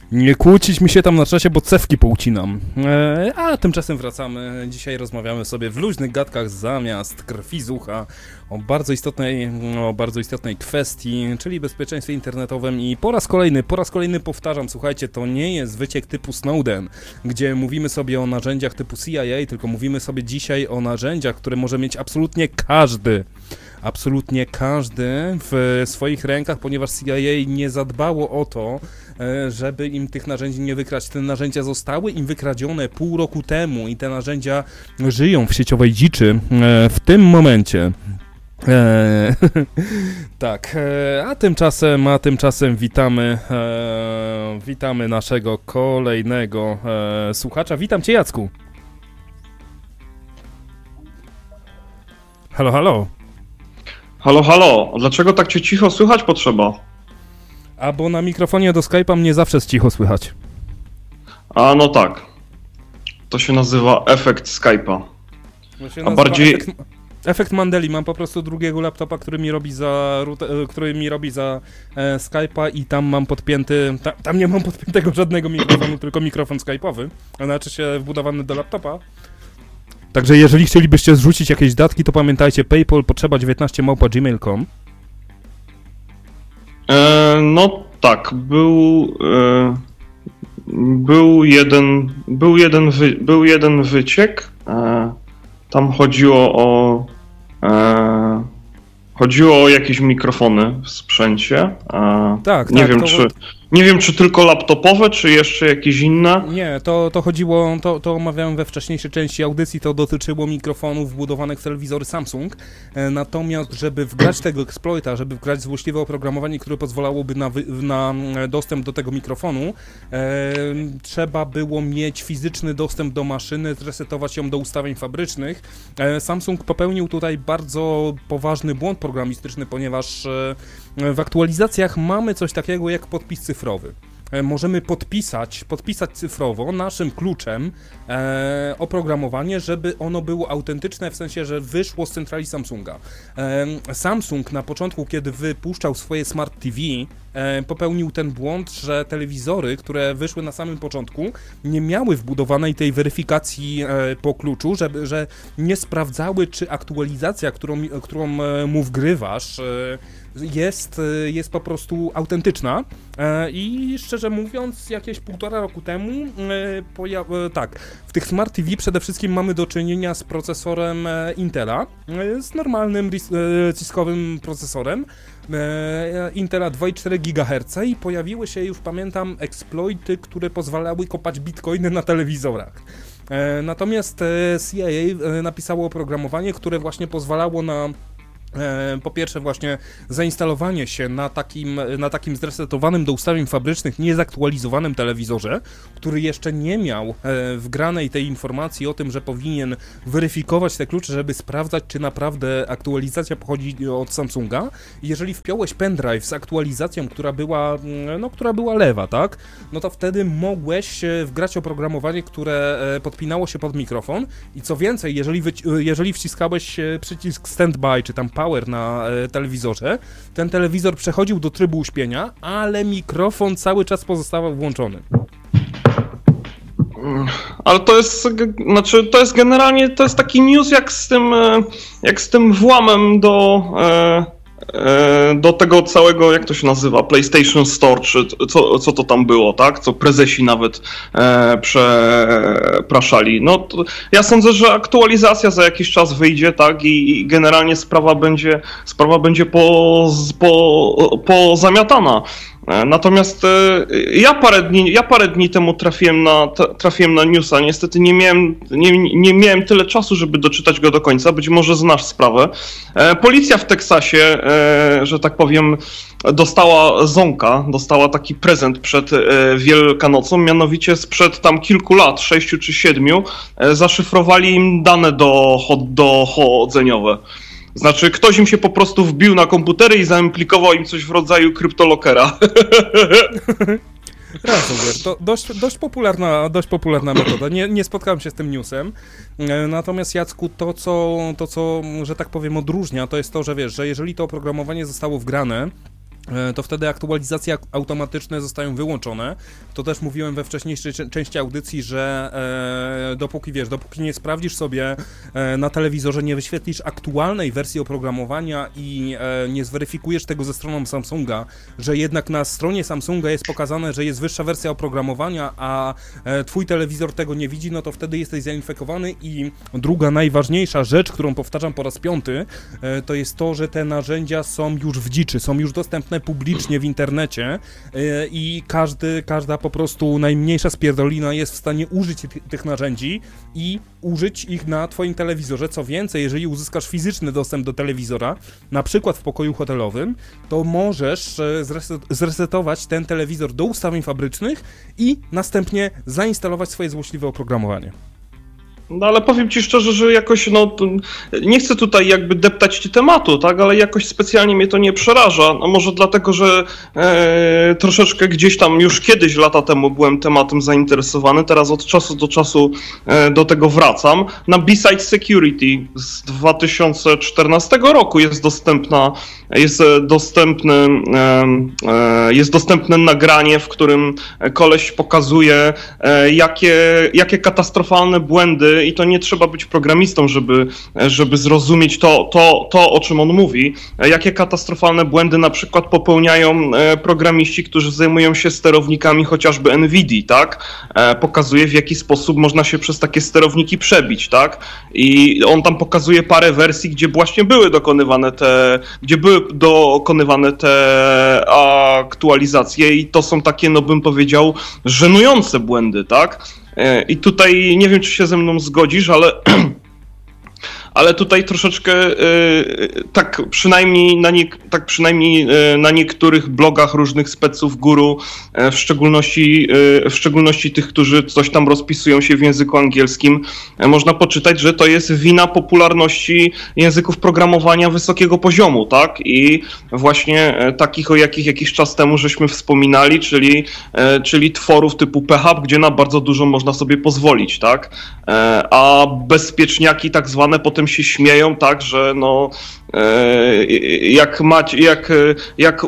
Nie kłócić mi się tam na czasie, bo cewki poucinam. A tymczasem wracamy. Dzisiaj rozmawiamy sobie w luźnych gadkach zamiast krwi z ucha o bardzo istotnej kwestii, czyli bezpieczeństwie internetowym i po raz kolejny powtarzam, słuchajcie, to nie jest wyciek typu Snowden, gdzie mówimy sobie o narzędziach typu CIA, tylko mówimy sobie dzisiaj o narzędziach, które może mieć absolutnie każdy w swoich rękach, ponieważ CIA nie zadbało o to, żeby im tych narzędzi nie wykraść. Te narzędzia zostały im wykradzione pół roku temu i te narzędzia żyją w sieciowej dziczy w tym momencie. Tak, a tymczasem witamy naszego kolejnego słuchacza. Witam Cię, Jacku. Halo, halo. Halo, halo, dlaczego tak cię cicho słychać potrzeba? A bo na mikrofonie do Skype'a mnie zawsze cicho słychać. A no tak, to się nazywa efekt Skype'a. A bardziej... Efekt Mandeli, mam po prostu drugiego laptopa, który mi robi za Skype'a i tam mam podpięty, tam nie mam podpiętego żadnego mikrofonu, tylko mikrofon Skype'owy, znaczy się wbudowany do laptopa. Także jeżeli chcielibyście zrzucić jakieś datki, to pamiętajcie, PayPal potrzeba 19@gmail.com. No tak, był jeden wyciek, tam chodziło o jakieś mikrofony w sprzęcie. Tak, Nie wiem, czy tylko laptopowe, czy jeszcze jakieś inne? Nie, to chodziło, to omawiałem we wcześniejszej części audycji, to dotyczyło mikrofonów wbudowanych w telewizory Samsung. Natomiast, żeby wgrać tego exploita, żeby wgrać złośliwe oprogramowanie, które pozwalałoby na dostęp do tego mikrofonu, trzeba było mieć fizyczny dostęp do maszyny, zresetować ją do ustawień fabrycznych. Samsung popełnił tutaj bardzo poważny błąd programistyczny, ponieważ w aktualizacjach mamy coś takiego jak podpis cyfrowy. Możemy podpisać cyfrowo naszym kluczem oprogramowanie, żeby ono było autentyczne, w sensie, że wyszło z centrali Samsunga. Samsung na początku, kiedy wypuszczał swoje Smart TV, popełnił ten błąd, że telewizory, które wyszły na samym początku, nie miały wbudowanej tej weryfikacji po kluczu, że nie sprawdzały, czy aktualizacja, którą mu wgrywasz, jest po prostu autentyczna i szczerze mówiąc jakieś 1,5 roku temu w tych Smart TV przede wszystkim mamy do czynienia z procesorem Intela, z normalnym ciskowym procesorem Intela 2,4 GHz i pojawiły się, już pamiętam, exploity, które pozwalały kopać bitcoiny na telewizorach. Natomiast CIA napisało oprogramowanie, które właśnie pozwalało na po pierwsze właśnie zainstalowanie się na takim zresetowanym do ustawień fabrycznych, niezaktualizowanym telewizorze, który jeszcze nie miał wgranej tej informacji o tym, że powinien weryfikować te klucze, żeby sprawdzać, czy naprawdę aktualizacja pochodzi od Samsunga. Jeżeli wpiąłeś pendrive z aktualizacją, która była lewa, tak? No to wtedy mogłeś wgrać oprogramowanie, które podpinało się pod mikrofon i co więcej, jeżeli wciskałeś przycisk standby, czy tam power na telewizorze, ten telewizor przechodził do trybu uśpienia, ale mikrofon cały czas pozostawał włączony. Ale to jest generalnie, to jest taki news jak z tym włamem do tego całego, jak to się nazywa, PlayStation Store, czy co to tam było, tak? Co prezesi nawet przepraszali. No ja sądzę, że aktualizacja za jakiś czas wyjdzie, tak? I generalnie sprawa będzie pozamiatana. Natomiast ja parę dni temu trafiłem na newsa. Niestety nie miałem tyle czasu, żeby doczytać go do końca. Być może znasz sprawę. Policja w Teksasie, że tak powiem, dostała taki prezent przed Wielkanocą, mianowicie sprzed tam kilku lat, 6 czy 7, zaszyfrowali im dane dochodzeniowe. Znaczy, ktoś im się po prostu wbił na komputery i zaimplikował im coś w rodzaju kryptolockera. Ransomware, to dość popularna metoda. Nie spotkałem się z tym newsem. Natomiast, Jacku, to co, że tak powiem, odróżnia, to jest to, że wiesz, że jeżeli to oprogramowanie zostało wgrane to wtedy aktualizacje automatyczne zostają wyłączone. To też mówiłem we wcześniejszej części audycji, że dopóki nie sprawdzisz sobie na telewizorze, nie wyświetlisz aktualnej wersji oprogramowania i nie zweryfikujesz tego ze stroną Samsunga, że jednak na stronie Samsunga jest pokazane, że jest wyższa wersja oprogramowania, a twój telewizor tego nie widzi, no to wtedy jesteś zainfekowany. I druga najważniejsza rzecz, którą powtarzam po raz 5, to jest to, że te narzędzia są już w dziczy, są już dostępne publicznie w internecie i każda po prostu najmniejsza spierdolina jest w stanie użyć tych narzędzi i użyć ich na twoim telewizorze. Co więcej, jeżeli uzyskasz fizyczny dostęp do telewizora, na przykład w pokoju hotelowym, to możesz zresetować ten telewizor do ustawień fabrycznych i następnie zainstalować swoje złośliwe oprogramowanie. No ale powiem ci szczerze, że jakoś, nie chcę tutaj jakby deptać ci tematu, tak, ale jakoś specjalnie mnie to nie przeraża. No może dlatego, że troszeczkę gdzieś tam już kiedyś, lata temu byłem tematem zainteresowany, teraz od czasu do czasu do tego wracam. Na B-Side Security z 2014 roku jest dostępne nagranie, w którym koleś pokazuje, jakie katastrofalne błędy, i to nie trzeba być programistą, żeby zrozumieć to, o czym on mówi, jakie katastrofalne błędy na przykład popełniają programiści, którzy zajmują się sterownikami chociażby NVIDII, tak? Pokazuje, w jaki sposób można się przez takie sterowniki przebić, tak? I on tam pokazuje parę wersji, gdzie właśnie były dokonywane te aktualizacje, i to są takie, no bym powiedział, żenujące błędy, tak? I tutaj nie wiem, czy się ze mną zgodzisz, ale tutaj troszeczkę tak przynajmniej na niektórych blogach różnych speców guru, w szczególności tych, którzy coś tam rozpisują się w języku angielskim, można poczytać, że to jest wina popularności języków programowania wysokiego poziomu, tak? I właśnie takich, o jakich jakiś czas temu żeśmy wspominali, czyli tworów typu PHP, gdzie na bardzo dużo można sobie pozwolić, tak? A bezpieczniaki tak zwane potem się śmieją, tak, że jak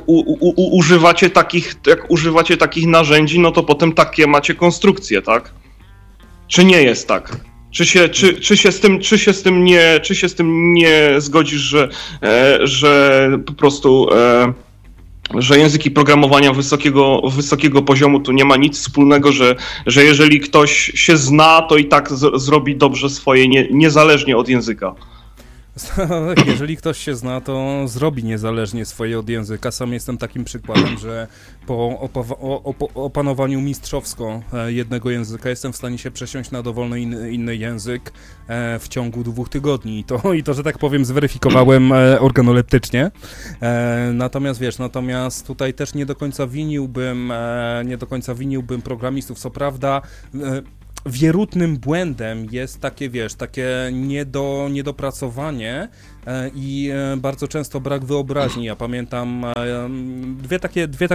używacie takich narzędzi, no to potem takie macie konstrukcje, tak? Czy nie jest tak? Czy się z tym nie zgodzisz, że po prostu że języki programowania wysokiego poziomu tu nie ma nic wspólnego, że jeżeli ktoś się zna, to i tak zrobi dobrze swoje, niezależnie od języka? Jeżeli ktoś się zna, to zrobi niezależnie swoje od języka. Sam jestem takim przykładem, że po opanowaniu mistrzowsko jednego języka jestem w stanie się przesiąść na dowolny inny język w ciągu 2 tygodni. I to, że tak powiem, zweryfikowałem organoleptycznie. Natomiast tutaj też nie do końca winiłbym programistów. Co prawda, wierutnym błędem jest takie niedopracowanie i bardzo często brak wyobraźni. Ja pamiętam dwie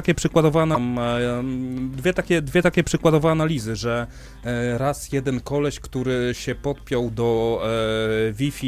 takie przykładowe analizy, że raz jeden koleś, który się podpiął do Wi-Fi